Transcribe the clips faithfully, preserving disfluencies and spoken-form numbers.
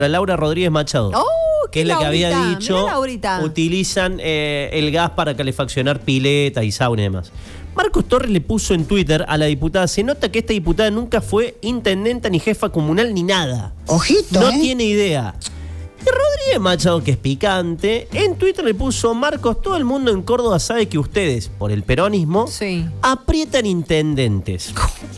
Laura Rodríguez Machado, oh, que es la que Laurita, había dicho, mirá, utilizan eh, el gas para calefaccionar piletas y sauna y demás. Marcos Torres le puso en Twitter a la diputada: se nota que esta diputada nunca fue intendenta ni jefa comunal ni nada. Ojito, No ¿eh? tiene idea. Y Rodríguez Machado, que es picante, en Twitter le puso: Marcos, todo el mundo en Córdoba sabe que ustedes, por el peronismo, sí. aprietan intendentes.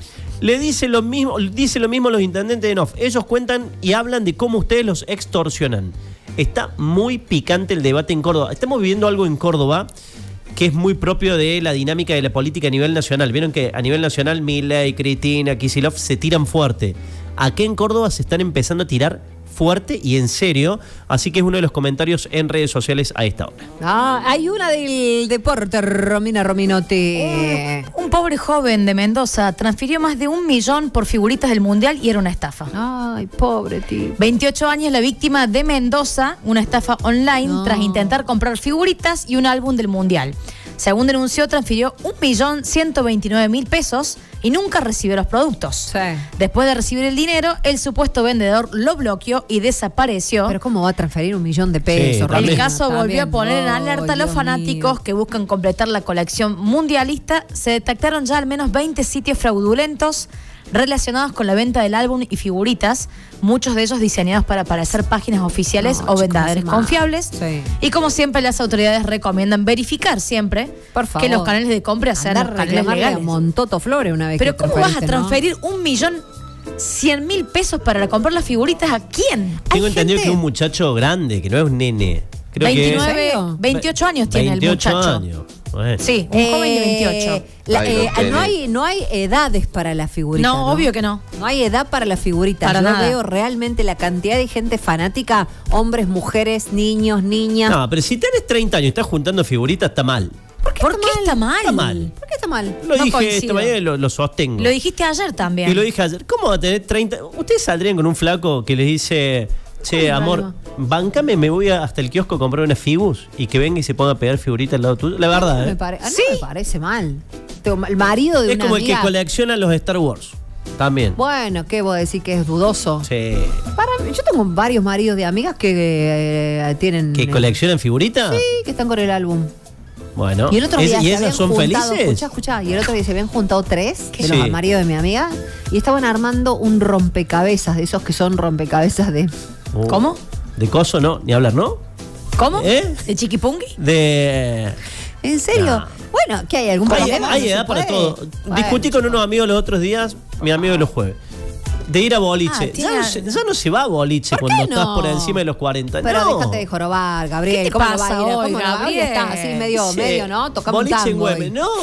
Le dice lo mismo, dice lo mismo los intendentes de N O F. Ellos cuentan y hablan de cómo ustedes los extorsionan. Está muy picante el debate en Córdoba. Estamos viviendo algo en Córdoba que es muy propio de la dinámica de la política a nivel nacional. Vieron que a nivel nacional Milei, Cristina, Kicillof se tiran fuerte. Aquí en Córdoba se están empezando a tirar fuerte y en serio, así que es uno de los comentarios en redes sociales a esta hora. Ah, hay una del deporte, Romina Rominotti. Eh, un pobre joven de Mendoza transfirió más de un millón por figuritas del Mundial y era una estafa. Ay, pobre tío. veintiocho años la víctima de Mendoza, una estafa online No. tras intentar comprar figuritas y un álbum del Mundial. Según denunció, transfirió un millón ciento veintinueve mil pesos y nunca recibió los productos. Sí. Después de recibir el dinero, el supuesto vendedor lo bloqueó y desapareció. Pero ¿cómo va a transferir un millón de pesos? Sí, El también. caso volvió a poner en Oh, alerta a los Dios fanáticos mío. que buscan completar la colección mundialista. Se detectaron ya al menos veinte sitios fraudulentos relacionados con la venta del álbum y figuritas, muchos de ellos diseñados para parecer páginas oficiales No, o chicos, vendedores hace mal. confiables. Sí. Y como siempre, las autoridades recomiendan verificar siempre Por favor. que los canales de compra sean Andar los a canales reclamarle a legales. Montoto Flores una vez Pero que ¿cómo vas a transferiste, ¿no? transferir un millón cien mil pesos para comprar las figuritas? ¿A quién? Tengo Hay entendido gente- que es un muchacho grande, que no es un nene. Creo veintinueve, ¿En serio? veintiocho años tiene el veintiocho muchacho. años. Bueno. Sí, un joven de veintiocho. la- Ay, eh, los penes. no, hay, no hay edades para la figurita. No, obvio que no. No hay edad para la figurita. Para Yo nada. veo realmente la cantidad de gente fanática, hombres, mujeres, niños, niñas. No, pero si tenés treinta años y estás juntando figuritas, está mal. ¿Por qué, ¿Por está, qué está mal? Está mal. ¿Por qué está mal? Lo No dije coincido. esta mañana y lo, lo sostengo. Lo dijiste ayer también. Y lo dije ayer. ¿Cómo va a tener treinta? Ustedes saldrían con un flaco que les dice: che, ¿Cómo, amor, Alma? bancame, me voy a- hasta el kiosco a comprar unas figus y que venga y se ponga a pegar figuritas al lado tuyo. La verdad, Me ¿eh? pare- ah, no Sí. me parece mal. Tengo- El marido de Es una como el que amiga- colecciona los Star Wars. También. Bueno, ¿qué vos decís que es dudoso? Sí. Para mí, yo tengo varios maridos de amigas que eh, tienen... ¿Que coleccionan figuritas? Sí, que están con el álbum. Bueno. Y el otro ¿Es- día ¿Y se esas habían son juntado, felices? Escuchá, escuchá, y el otro día se habían juntado tres de Sí. los maridos de mi amiga y estaban armando un rompecabezas, de esos que son rompecabezas de... Uh, ¿Cómo? De coso, no, ni hablar, ¿no? ¿Cómo? ¿Eh? ¿De chiquipungui? De. ¿En serio? No. Bueno, ¿qué hay? ¿Algún Hay, problema? hay ¿No se edad para puede? todo. Bueno, Discutí con unos amigos los otros días, mi amigo de los jueves, de ir a boliche. Ah, ya, tiene- no se, ya no se va a boliche ¿Por cuando qué estás no? por encima de los cuarenta. Pero no. déjate de jorobar, Gabriel. ¿Qué te ¿Cómo no pasa va a ir a- hoy, cómo no va a ir? Gabriel? Estás así medio, Sí. medio, ¿no? Tocamos un Boliche en tango Güemes, hoy. no.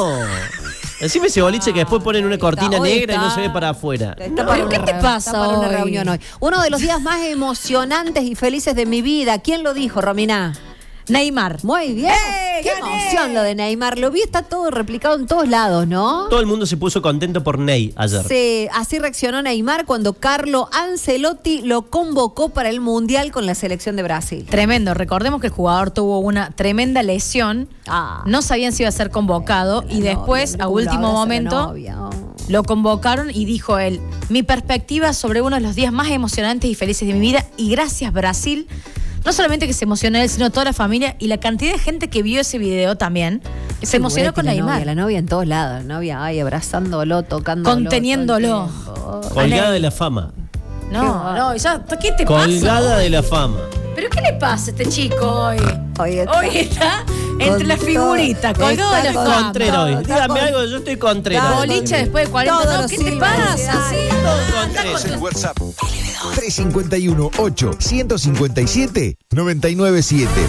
Encima ese boliche que después ponen una cortina Hoy negra y no está- se ve para afuera. Está No. para ¿Pero una qué te reu- pasa está para una hoy? reunión hoy. Uno de los días más emocionantes y felices de mi vida. ¿Quién lo dijo, Romina? Neymar. Muy bien. ¡Eh, Qué gané! emoción lo de Neymar. Lo vi, está todo replicado en todos lados, ¿no? Todo el mundo se puso contento por Ney ayer. Se- así reaccionó Neymar cuando Carlo Ancelotti lo convocó para el Mundial con la selección de Brasil. Tremendo. Recordemos que el jugador tuvo una tremenda lesión. Ah. No sabían si iba a ser convocado y La después, novia, a cómo la último abraza la momento, novia, oh. lo convocaron y dijo él: mi perspectiva sobre uno de los días más emocionantes y felices de mi vida, y gracias Brasil. No solamente que se emocionó él, sino toda la familia y la cantidad de gente que vio ese video también. Se emocionó con la Neymar. novia, la novia en todos lados, la novia ahí abrazándolo, tocándolo. Conteniéndolo. todo el tiempo. Colgada de la fama. No, no, ya, ¿qué te Colgada pasa? de la fama. ¿Pero qué le pasa a este chico hoy? Hoy está- Hoy está entre Con las todo- figuritas, colgado de está la con- fama. Contrero hoy. Está Dígame con- algo, yo estoy contrero. Está Boliche después de cuarenta. Todos No, los ¿qué te signos de pasa? edad. Sí, Todo anda contrero. con tu- En WhatsApp. tres cinco uno, ocho, uno cinco siete, nueve nueve siete.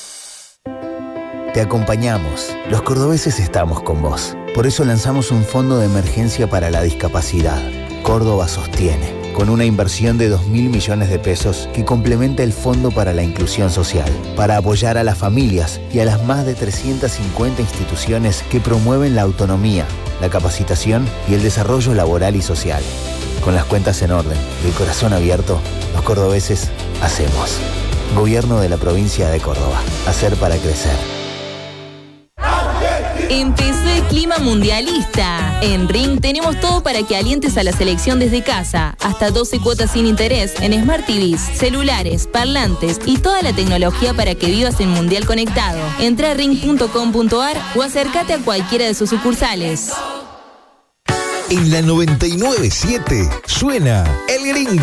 Te acompañamos. Los cordobeses estamos con vos. Por eso lanzamos un fondo de emergencia para la discapacidad. Córdoba sostiene, con una inversión de dos mil millones de pesos que complementa el Fondo para la Inclusión Social, para apoyar a las familias y a las más de trescientas cincuenta instituciones que promueven la autonomía, la capacitación y el desarrollo laboral y social. Con las cuentas en orden y el corazón abierto, los cordobeses hacemos. Gobierno de la provincia de Córdoba. Hacer para crecer. Empezó el clima mundialista. En Ring tenemos todo para que alientes a la selección desde casa. Hasta doce cuotas sin interés en Smart T Vs, celulares, parlantes y toda la tecnología para que vivas el Mundial conectado. Entra a ring punto com punto ar o acércate a cualquiera de sus sucursales. En la noventa y nueve punto siete suena El Gringo.